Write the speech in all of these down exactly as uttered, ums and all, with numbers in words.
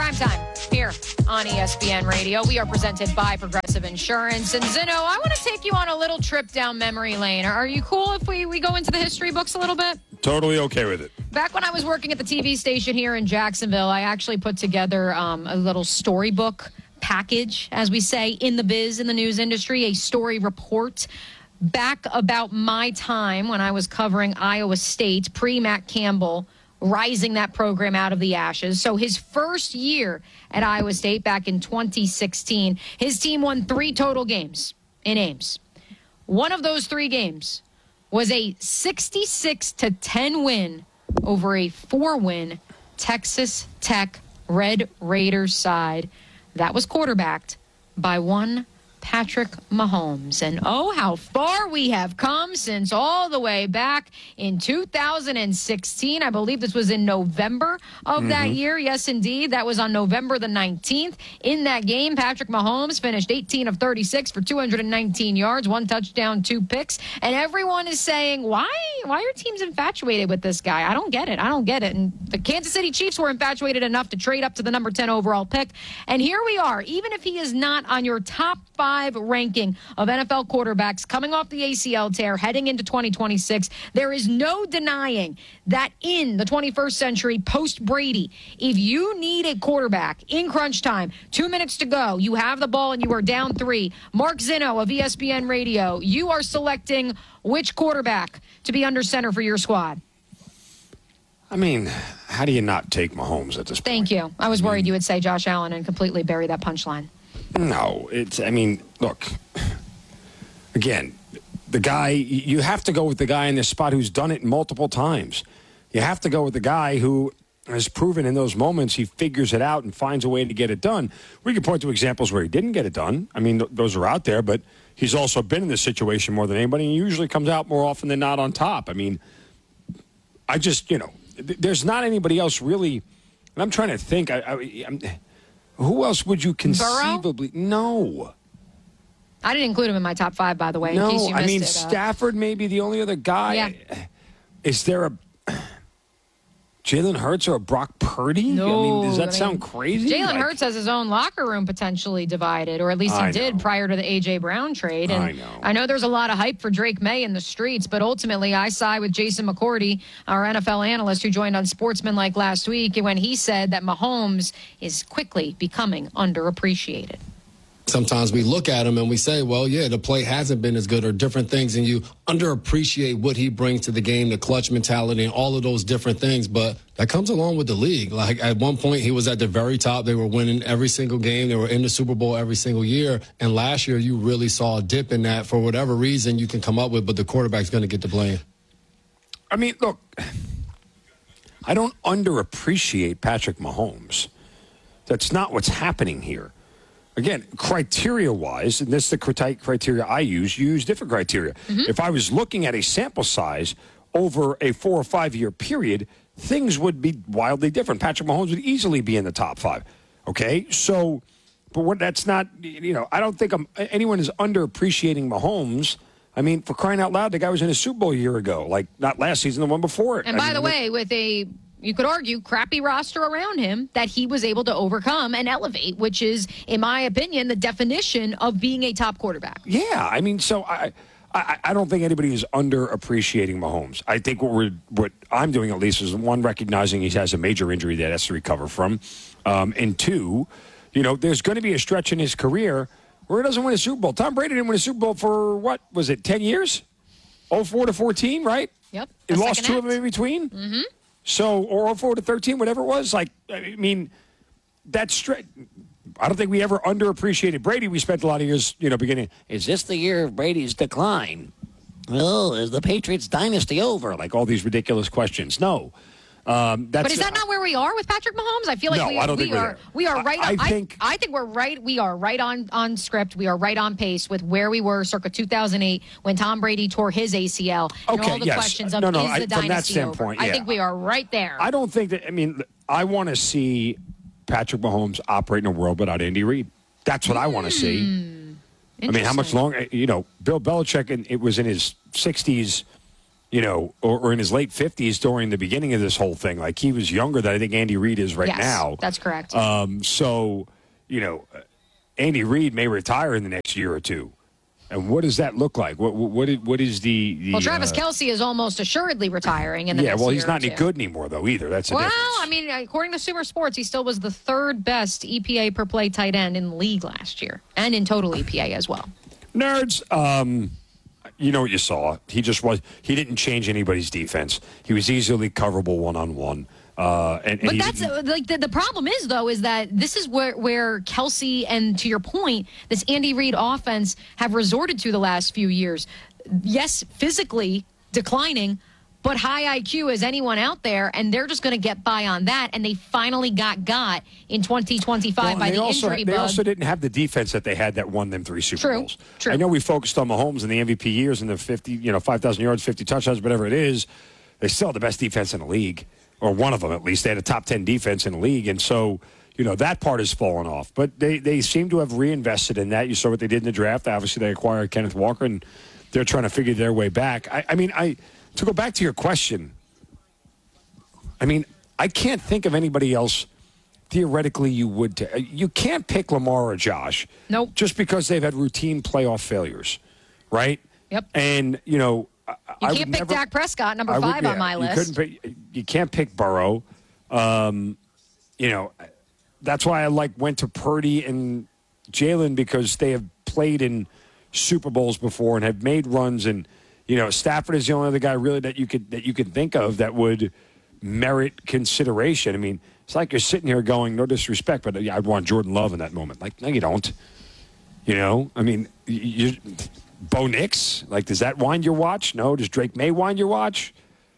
Prime time here on E S P N Radio. We are presented by Progressive Insurance. And Zinno, I want to take you on a little trip down memory lane. Are you cool if we, we go into the history books a little bit? Totally okay with it. Back when I was working at the T V station here in Jacksonville, I actually put together um, a little storybook package, as we say, in the biz, in the news industry, a story report back about my time when I was covering Iowa State, pre-Matt Campbell, rising that program out of the ashes. So his first year at Iowa State back in twenty sixteen, his team won three total games in Ames. One of those three games was a sixty-six to ten win over a four-win Texas Tech Red Raiders side that was quarterbacked by one Patrick Mahomes. And oh, how far we have come since all the way back in two thousand sixteen. I believe this was in November of mm-hmm. that year. Yes, indeed. That was on November the nineteenth. In that game, Patrick Mahomes finished eighteen of thirty-six for two hundred nineteen yards, one touchdown, two picks. And everyone is saying, why, why are teams infatuated with this guy? I don't get it. I don't get it. And the Kansas City Chiefs were infatuated enough to trade up to the number ten overall pick. And here we are. Even if he is not on your top five ranking of N F L quarterbacks coming off the A C L tear heading into twenty twenty-six, there is no denying that in the twenty-first century post Brady, if you need a quarterback in crunch time, two minutes to go, you have the ball and you are down three, Mark Zinno of E S P N Radio, you are selecting which quarterback to be under center for your squad. I mean, how do you not take Mahomes at this point? Thank you. I was worried you would say Josh Allen and completely bury that punchline. No, it's, I mean, look, again, the guy, you have to go with the guy in this spot who's done it multiple times. You have to go with the guy who has proven in those moments he figures it out and finds a way to get it done. We can point to examples where he didn't get it done. I mean, th- those are out there, but he's also been in this situation more than anybody, and he usually comes out more often than not on top. I mean, I just, you know, th- there's not anybody else really, and I'm trying to think, I, I, I'm... Who else would you conceivably... Burrow? No. I didn't include him in my top five, by the way, no, in case you missed I mean, it. Stafford may be the only other guy. Yeah. Is there a... Jalen Hurts or a Brock Purdy? No. I mean, does that I mean, sound crazy? Jalen like, Hurts has his own locker room potentially divided, or at least he I did know. prior to the A J. Brown trade. And I know. I know there's a lot of hype for Drake May in the streets, but ultimately I side with Jason McCourty, our N F L analyst who joined on Sportsmanlike last week, when he said that Mahomes is quickly becoming underappreciated. Sometimes we look at him and we say, well, yeah, the play hasn't been as good or different things, and you underappreciate what he brings to the game, the clutch mentality and all of those different things. But that comes along with the league. Like at one point, he was at the very top. They were winning every single game. They were in the Super Bowl every single year. And last year, you really saw a dip in that for whatever reason you can come up with, but the quarterback's going to get the blame. I mean, look, I don't underappreciate Patrick Mahomes. That's not what's happening here. Again, criteria-wise, and this is the criteria I use, you use different criteria. Mm-hmm. If I was looking at a sample size over a four- or five-year period, things would be wildly different. Patrick Mahomes would easily be in the top five, okay? So, but what, that's not, you know, I don't think I'm, anyone is underappreciating Mahomes. I mean, for crying out loud, the guy was in a Super Bowl a year ago, like not last season, the one before it. And I by mean, the way, with a... you could argue, crappy roster around him that he was able to overcome and elevate, which is, in my opinion, the definition of being a top quarterback. Yeah, I mean, so I, I, I don't think anybody is underappreciating Mahomes. I think what we're, what I'm doing at least is one, recognizing he has a major injury that has to recover from, um, and two, you know, there's going to be a stretch in his career where he doesn't win a Super Bowl. Tom Brady didn't win a Super Bowl for what was it, ten years? oh four to fourteen, right? Yep. He lost two act. of them in between. Mm-hmm. So, or oh four to thirteen, whatever it was. Like, I mean, that's straight. I don't think we ever underappreciated Brady. We spent a lot of years, you know, beginning, is this the year of Brady's decline? Oh, is the Patriots dynasty over? Like all these ridiculous questions. No. Um, that's, but is that not where we are with Patrick Mahomes? I feel like no, we, I don't we think are we're we are right. I, on, I think I, I think we're right. We are right on, on script. We are right on pace with where we were circa two thousand eight when Tom Brady tore his A C L. And okay, all the yes. questions of no, no, is I, the from that dynasty standpoint, over? yeah. I think we are right there. I don't think that. I mean, I want to see Patrick Mahomes operate in a world without Andy Reid. That's what mm. I want to see. I mean, how much longer? You know, Bill Belichick, and it was in his sixties. you know, or, or in his late fifties during the beginning of this whole thing. Like, he was younger than I think Andy Reid is right yes, now. That's correct. Um, so, you know, Andy Reid may retire in the next year or two. And what does that look like? What what is, what is the, the well, Travis uh, Kelce is almost assuredly retiring in the yeah, next well, year he's not or any two. good anymore, though, either. That's the Well, difference. I mean, according to Sumer Sports, he still was the third best E P A per play tight end in the league last year, and in total E P A as well. Nerds, um, you know what you saw. He just was, he didn't change anybody's defense. He was easily coverable one-on-one. Uh, and, and But he that's uh, like the, the problem is, though, is that this is where, where Kelce and, to your point, this Andy Reid offense have resorted to the last few years. Yes, physically declining, but high I Q as anyone out there, and they're just going to get by on that. And they finally got got in twenty twenty-five well, by they the also, injury They bug. also didn't have the defense that they had that won them three Super True, Bowls. true. I know we focused on Mahomes in the M V P years and the fifty, you know, five thousand yards, fifty touchdowns, whatever it is. They still had the best defense in the league. Or one of them, at least. They had a top ten defense in the league. And so, you know, that part has fallen off. But they, they seem to have reinvested in that. You saw what they did in the draft. Obviously, they acquired Kenneth Walker, and they're trying to figure their way back. I, I mean, I to go back to your question, I mean, I can't think of anybody else theoretically you would. T- you can't pick Lamar or Josh. Nope. Just because they've had routine playoff failures, right? Yep. And, you know, You I can't pick never, Dak Prescott, number I would- five yeah, on my you list. couldn't pick, you can't pick Burrow. Um, you know, that's why I like went to Purdy and Jalen, because they have played in Super Bowls before and have made runs. And, you know, Stafford is the only other guy really that you could that you could think of that would merit consideration. I mean, it's like you're sitting here going, no disrespect, but yeah, I'd want Jordan Love in that moment. Like, no, you don't. You know, I mean, you. you Bo Nix, like, does that wind your watch? No. Does Drake May wind your watch?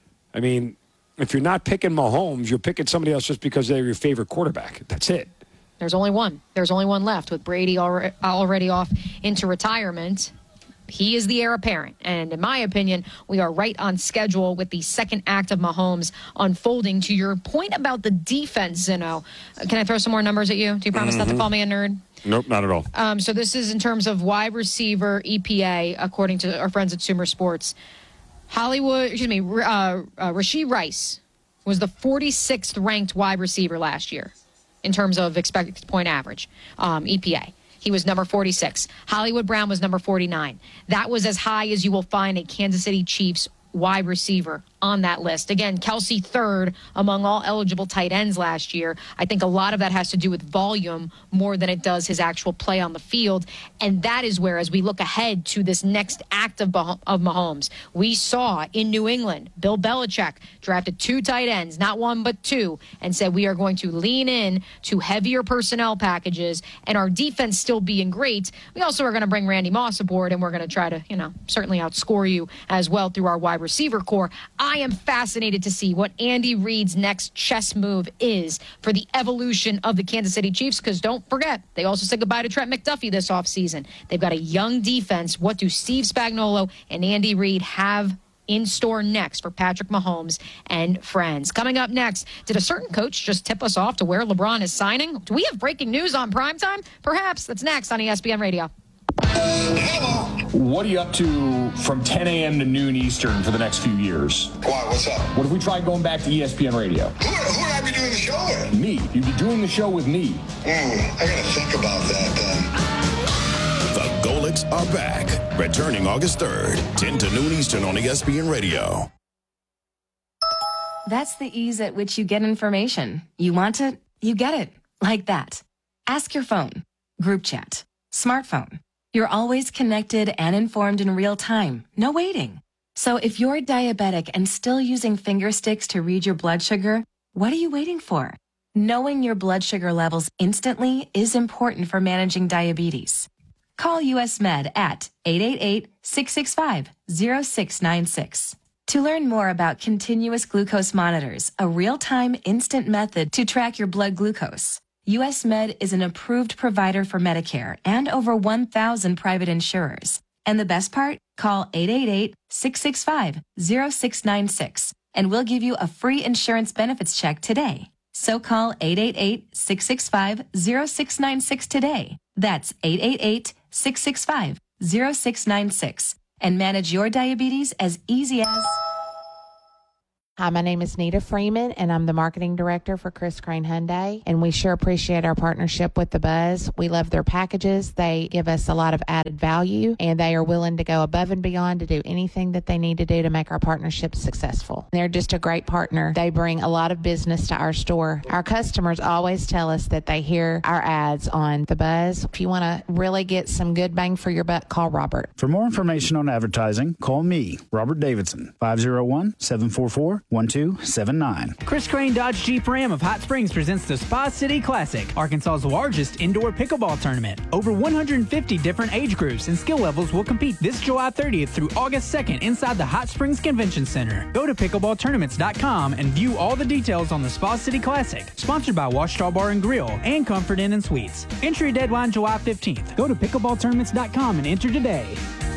I mean, if you're not picking Mahomes, you're picking somebody else just because they're your favorite quarterback. That's it. There's only one. There's only one left with Brady alre- already off into retirement. He is the heir apparent. And in my opinion, we are right on schedule with the second act of Mahomes unfolding. To your point about the defense, Zeno, can I throw some more numbers at you? Do you promise Mm-hmm. not to call me a nerd? Nope, not at all. Um, so this is in terms of wide receiver E P A, according to our friends at Sumer Sports. Hollywood, excuse me, uh, uh, Rashee Rice was the forty-sixth ranked wide receiver last year in terms of expected point average, um, E P A. He was number forty-six. Hollywood Brown was number forty-nine. That was as high as you will find a Kansas City Chiefs wide receiver on that list. Again, Kelce third among all eligible tight ends last year. I think a lot of that has to do with volume more than it does his actual play on the field. And that is where, as we look ahead to this next act of, Bah- of Mahomes, we saw in New England, Bill Belichick drafted two tight ends, not one but two, and said we are going to lean in to heavier personnel packages and our defense still being great. We also are going to bring Randy Moss aboard, and we're going to try to, you know, certainly outscore you as well through our wide receiver core. I am fascinated to see what Andy Reid's next chess move is for the evolution of the Kansas City Chiefs, because don't forget, they also said goodbye to Trent McDuffie this offseason. They've got a young defense. What do Steve Spagnuolo and Andy Reid have in store next for Patrick Mahomes and friends? Coming up next, did a certain coach just tip us off to where LeBron is signing? Do we have breaking news on primetime? Perhaps. That's next on E S P N Radio. What are you up to from ten a.m. to noon Eastern for the next few years? Why? What's up? What if we tried going back to E S P N Radio? Who, who would I be doing the show with? Me. You'd be doing the show with me. Hmm, I gotta think about that then. The Golets are back, returning August third, ten to noon Eastern on E S P N Radio. That's the ease at which you get information. You want it, you get it. Like that. Ask your phone. Group chat. Smartphone. You're always connected and informed in real time. No waiting. So if you're diabetic and still using finger sticks to read your blood sugar, what are you waiting for? Knowing your blood sugar levels instantly is important for managing diabetes. Call U S Med at eight eight eight, six six five, zero six nine six. To learn more about continuous glucose monitors, a real-time instant method to track your blood glucose, U S Med is an approved provider for Medicare and over one thousand private insurers. And the best part? Call eight eight eight, six six five, zero six nine six and we'll give you a free insurance benefits check today. So call eight eight eight, six six five, zero six nine six today. That's eight eight eight, six six five, zero six nine six and manage your diabetes as easy as Hi, my name is Nita Freeman, and I'm the marketing director for Chris Crane Hyundai, and we sure appreciate our partnership with The Buzz. We love their packages. They give us a lot of added value, and they are willing to go above and beyond to do anything that they need to do to make our partnership successful. They're just a great partner. They bring a lot of business to our store. Our customers always tell us that they hear our ads on The Buzz. If you want to really get some good bang for your buck, call Robert. For more information on advertising, call me, Robert Davidson, five oh one, seven four four, one two seven nine. Chris Crane Dodge Jeep Ram of Hot Springs presents the Spa City Classic, Arkansas's largest indoor pickleball tournament. Over one hundred fifty different age groups and skill levels will compete this July thirtieth through August second inside the Hot Springs Convention Center. Go to pickleball tournaments dot com and view all the details on the Spa City Classic, sponsored by Washita Bar and Grill and Comfort Inn and Suites. Entry deadline July fifteenth. Go to pickleball tournaments dot com and enter today.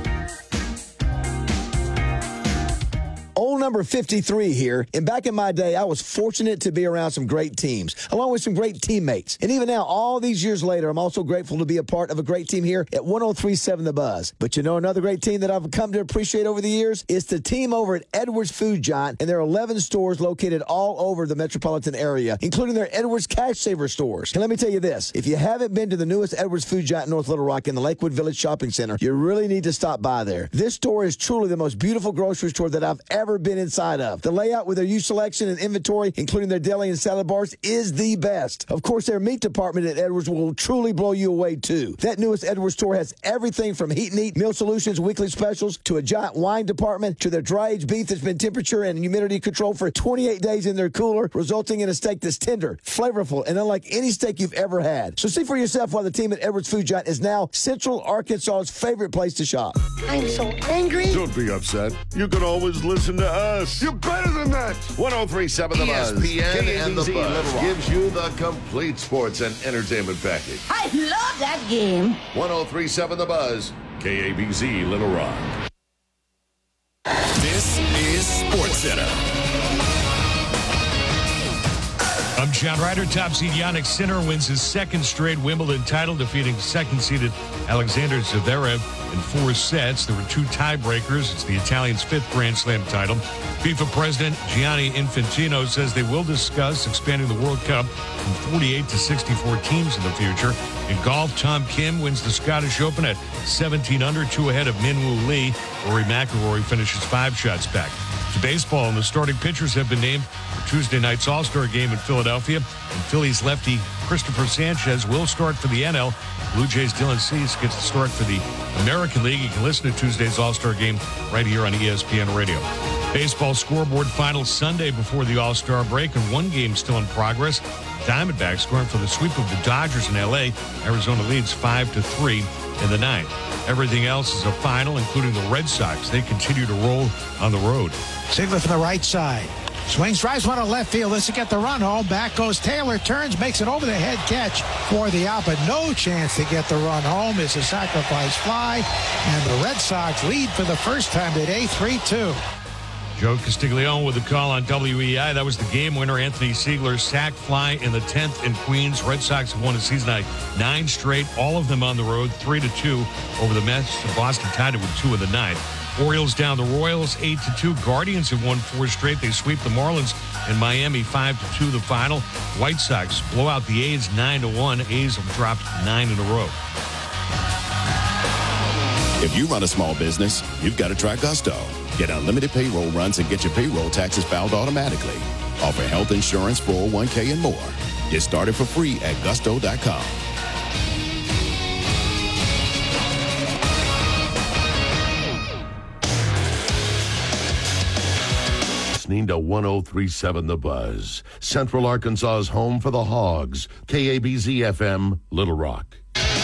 Old number fifty-three here, and back in my day, I was fortunate to be around some great teams, along with some great teammates. And even now, all these years later, I'm also grateful to be a part of a great team here at one oh three point seven The Buzz. But you know another great team that I've come to appreciate over the years? It's the team over at Edwards Food Giant, and there are eleven stores located all over the metropolitan area, including their Edwards Cash Saver stores. And let me tell you this, if you haven't been to the newest Edwards Food Giant in North Little Rock in the Lakewood Village Shopping Center, you really need to stop by there. This store is truly the most beautiful grocery store that I've ever been inside of. The layout with their used selection and inventory, including their deli and salad bars, is the best. Of course, their meat department at Edwards will truly blow you away, too. That newest Edwards store has everything from heat and eat, meal solutions, weekly specials, to a giant wine department, to their dry-aged beef that's been temperature and humidity controlled for twenty-eight days in their cooler, resulting in a steak that's tender, flavorful, and unlike any steak you've ever had. So see for yourself why the team at Edwards Food Giant is now Central Arkansas's favorite place to shop. I'm so angry. Don't be upset. You can always listen to us. You're better than that. one oh three point seven The Buzz. E S P N and The Buzz gives you the complete sports and entertainment package. I love that game. one oh three point seven The Buzz. K A B Z Little Rock. This is SportsCenter. I'm John Ryder. Top seed Jannik Sinner wins his second straight Wimbledon title, defeating second-seeded Alexander Zverev in four sets. There were two tiebreakers. It's the Italian's fifth Grand Slam title. FIFA President Gianni Infantino says they will discuss expanding the World Cup from forty-eight to sixty-four teams in the future. In golf, Tom Kim wins the Scottish Open at seventeen under, two ahead of Minwoo Lee. Rory McIlroy finishes five shots back. To baseball, and the starting pitchers have been named for Tuesday night's All-Star game in Philadelphia. And Phillies lefty Christopher Sanchez will start for the N L. Blue Jays' Dylan Cease gets the start for the American League. You can listen to Tuesday's All-Star game right here on E S P N Radio. Baseball scoreboard final Sunday before the All-Star break, and one game still in progress. Diamondbacks scoring for the sweep of the Dodgers in L A. Arizona leads five to three in the ninth. Everything else is a final, including the Red Sox. They continue to roll on the road. Sigler from the right side. Swings, drives one to left field. This will get the run home. Back goes Taylor. Turns, makes it over the head catch for the out, but no chance to get the run home. It's a sacrifice fly, and the Red Sox lead for the first time today, three two. Joe Castiglione with the call on W E I. That was the game winner. Anthony Siegler's sac fly in the tenth in Queens. Red Sox have won a season high nine straight, all of them on the road, three to two over the Mets. Boston tied it with two in the ninth. Orioles down the Royals eight to two. Guardians have won four straight. They sweep the Marlins in Miami five to two the final. White Sox blow out the A's nine to one. A's have dropped nine in a row. If you run a small business, you've got to try Gusto. Get unlimited payroll runs and get your payroll taxes filed automatically. Offer health insurance, four oh one k, and more. Get started for free at gusto dot com. Listening to one oh three point seven The Buzz. Central Arkansas's home for the Hogs. K A B Z F M, Little Rock.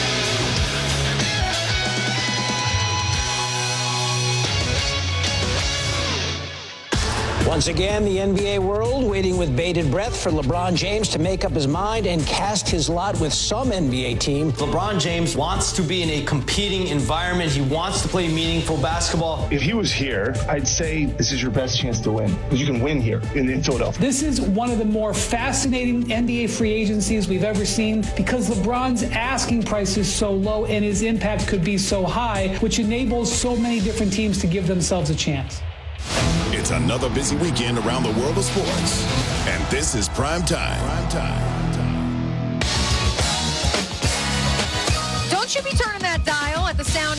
Once again, the N B A world waiting with bated breath for LeBron James to make up his mind and cast his lot with some N B A team. LeBron James wants to be in a competing environment. He wants to play meaningful basketball. If he was here, I'd say this is your best chance to win, because you can win here in, in Philadelphia. This is one of the more fascinating N B A free agencies we've ever seen, because LeBron's asking price is so low and his impact could be so high, which enables so many different teams to give themselves a chance. It's It's another busy weekend around the world of sports. And this is Prime Time. Prime Time. Don't you be turning that dial at the sound